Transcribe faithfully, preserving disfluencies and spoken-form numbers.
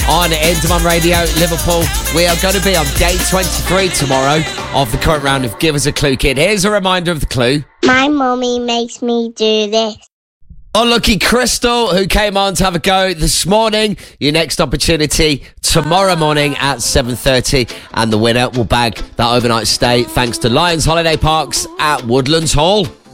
on Intermum Radio, Liverpool. We are going to be on day twenty-three tomorrow of the current round of Give Us a Clue, Kid. Here's a reminder of the clue. My mummy makes me do this. Unlucky Crystal, who came on to have a go this morning. Your next opportunity tomorrow morning at seven thirty. And the winner will bag that overnight stay thanks to Lions Holiday Parks at Woodlands Hall.